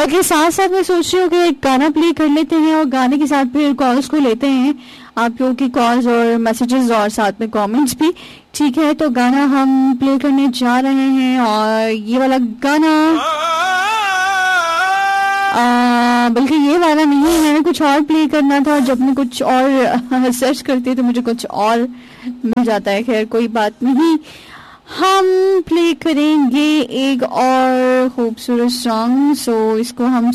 Okay, साथ साथ मैं सोच रही हूँ कि एक गाना प्ले कर लेते हैं और गाने के साथ फिर कॉल्स को लेते हैं, आप लोगों की कॉल्स और मैसेजेस और साथ में कमेंट्स भी। ठीक है, तो गाना हम प्ले करने जा रहे हैं और ये वाला गाना बल्कि ये वाला नहीं है, मैंने कुछ और प्ले करना था। जब मैं कुछ और सर्च करती हूँ तो मुझे कुछ और मिल जाता है। खैर कोई बात नहीं, हम प्ले करेंगे एक और खूबसूरत सॉन्ग। सो इसको हम